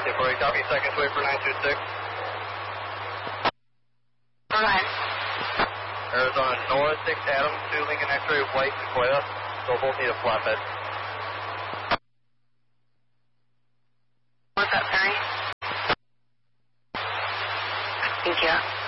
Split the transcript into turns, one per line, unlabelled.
1040, copy. Seconds, wait for 926.
Go ahead.
Arizona North, 6 Adams, 2 Lincoln X-ray, White, Sequoia. So both need a flatbed.
What's up, Perry? Thank you.